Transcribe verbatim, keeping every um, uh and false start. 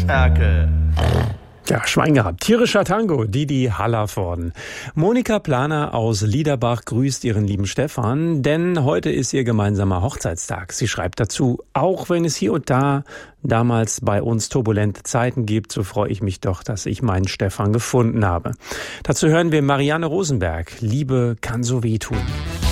Stärke. Ja, Schwein gehabt. Tierischer Tango, Didi Hallervorden. Monika Planer aus Liederbach grüßt ihren lieben Stefan, denn heute ist ihr gemeinsamer Hochzeitstag. Sie schreibt dazu, auch wenn es hier und da damals bei uns turbulente Zeiten gibt, so freue ich mich doch, dass ich meinen Stefan gefunden habe. Dazu hören wir Marianne Rosenberg. Liebe kann so wehtun.